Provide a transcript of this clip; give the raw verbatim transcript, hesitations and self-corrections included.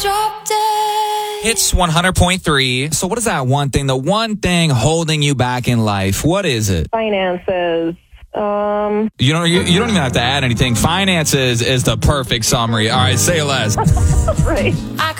Drop dead. It's one hundred point three. So what is that one thing, the one thing holding you back in life? What is it? Finances. Um, You don't, you, you don't even have to add anything. Finances is the perfect summary. All right, say less. right. I